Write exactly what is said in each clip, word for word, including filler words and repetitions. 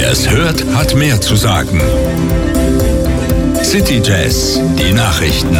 Wer es hört, hat mehr zu sagen. City Jazz, die Nachrichten.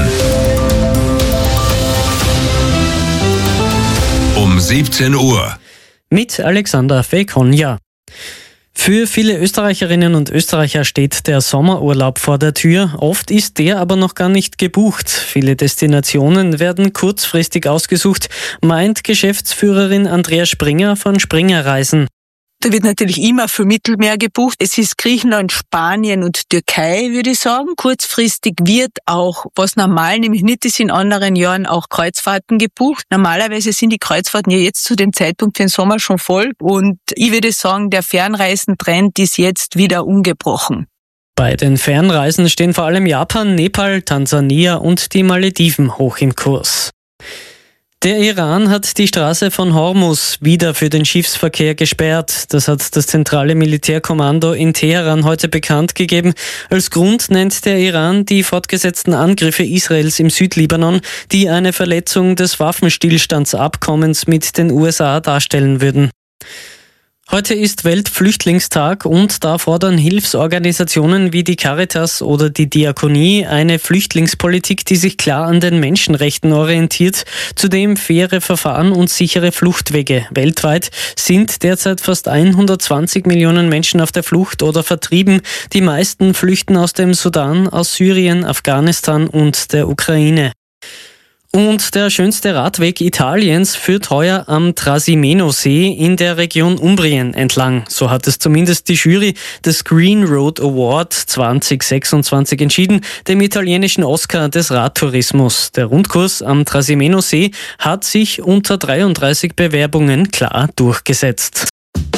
Um siebzehn Uhr. Mit Alexander Fekonja. Für viele Österreicherinnen und Österreicher steht der Sommerurlaub vor der Tür. Oft ist der aber noch gar nicht gebucht. Viele Destinationen werden kurzfristig ausgesucht, meint Geschäftsführerin Andrea Springer von Springer Reisen. Da wird natürlich immer für Mittelmeer gebucht. Es ist Griechenland, Spanien und Türkei, würde ich sagen. Kurzfristig wird auch, was normal nämlich nicht ist, in anderen Jahren auch Kreuzfahrten gebucht. Normalerweise sind die Kreuzfahrten ja jetzt zu dem Zeitpunkt für den Sommer schon voll. Und ich würde sagen, der Fernreisentrend ist jetzt wieder ungebrochen. Bei den Fernreisen stehen vor allem Japan, Nepal, Tansania und die Malediven hoch im Kurs. Der Iran hat die Straße von Hormuz wieder für den Schiffsverkehr gesperrt. Das hat das zentrale Militärkommando in Teheran heute bekannt gegeben. Als Grund nennt der Iran die fortgesetzten Angriffe Israels im Südlibanon, die eine Verletzung des Waffenstillstandsabkommens mit den U S A darstellen würden. Heute ist Weltflüchtlingstag und da fordern Hilfsorganisationen wie die Caritas oder die Diakonie eine Flüchtlingspolitik, die sich klar an den Menschenrechten orientiert. Zudem faire Verfahren und sichere Fluchtwege. Weltweit sind derzeit fast hundertzwanzig Millionen Menschen auf der Flucht oder vertrieben. Die meisten flüchten aus dem Sudan, aus Syrien, Afghanistan und der Ukraine. Und der schönste Radweg Italiens führt heuer am Trasimeno-See in der Region Umbrien entlang. So hat es zumindest die Jury des Green Road Award zwanzig sechsundzwanzig entschieden, dem italienischen Oscar des Radtourismus. Der Rundkurs am Trasimeno-See hat sich unter dreiunddreißig Bewerbungen klar durchgesetzt.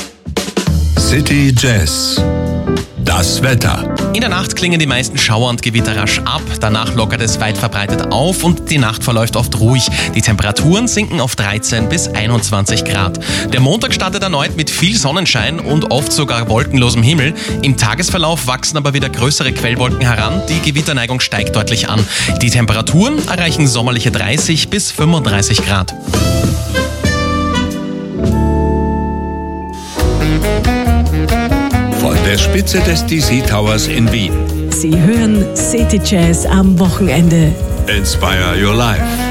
City Jazz. Das Wetter. In der Nacht klingen die meisten Schauer und Gewitter rasch ab, danach lockert es weit verbreitet auf und die Nacht verläuft oft ruhig. Die Temperaturen sinken auf dreizehn bis einundzwanzig Grad. Der Montag startet erneut mit viel Sonnenschein und oft sogar wolkenlosem Himmel. Im Tagesverlauf wachsen aber wieder größere Quellwolken heran, die Gewitterneigung steigt deutlich an. Die Temperaturen erreichen sommerliche dreißig bis fünfunddreißig Grad. Von der Spitze des D C Towers in Wien. Sie hören City Jazz am Wochenende. Inspire your life.